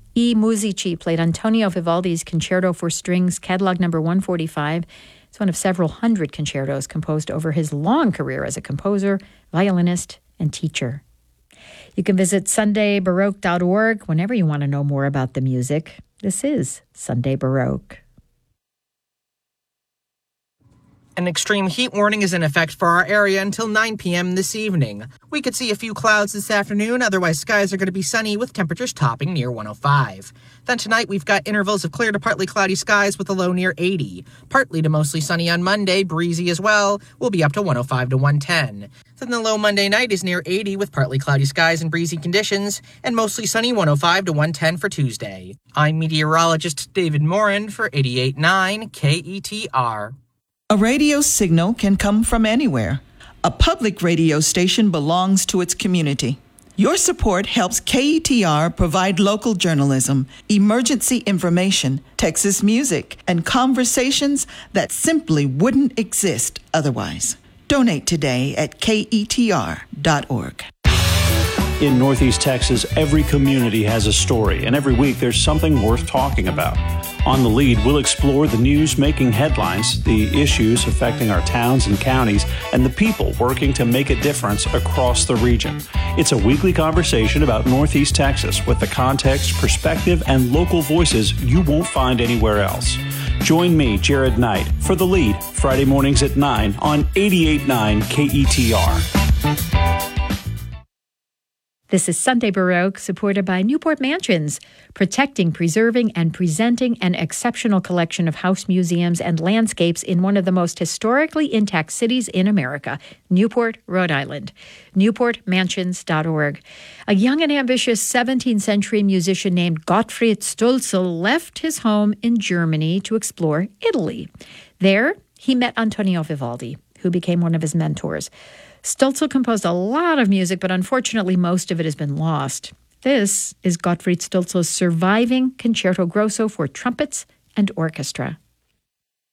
E. Musici played Antonio Vivaldi's Concerto for Strings, catalog number 145. It's one of several hundred concertos composed over his long career as a composer, violinist, and teacher. You can visit sundaybaroque.org whenever you want to know more about the music. This is Sunday Baroque. An extreme heat warning is in effect for our area until 9 p.m. this evening. We could see a few clouds this afternoon, otherwise skies are going to be sunny with temperatures topping near 105. Then tonight we've got intervals of clear to partly cloudy skies with a low near 80. Partly to mostly sunny on Monday, breezy as well, will be up to 105 to 110. Then the low Monday night is near 80 with partly cloudy skies and breezy conditions, and mostly sunny 105 to 110 for Tuesday. I'm meteorologist David Morin for 88.9 KETR. A radio signal can come from anywhere. A public radio station belongs to its community. Your support helps KETR provide local journalism, emergency information, Texas music, and conversations that simply wouldn't exist otherwise. Donate today at KETR.org. In Northeast Texas, every community has a story, and every week there's something worth talking about. On The Lead, we'll explore the news making headlines, the issues affecting our towns and counties, and the people working to make a difference across the region. It's a weekly conversation about Northeast Texas with the context, perspective, and local voices you won't find anywhere else. Join me, Jared Knight, for The Lead, Friday mornings at 9 on 88.9 KETR. This is Sunday Baroque, supported by Newport Mansions, protecting, preserving, and presenting an exceptional collection of house museums and landscapes in one of the most historically intact cities in America, Newport, Rhode Island. NewportMansions.org. A young and ambitious 17th century musician named Gottfried Stölzl left his home in Germany to explore Italy. There, he met Antonio Vivaldi, who became one of his mentors. Stölzl composed a lot of music, but unfortunately most of it has been lost. This is Gottfried Stölzl's surviving Concerto Grosso for trumpets and orchestra.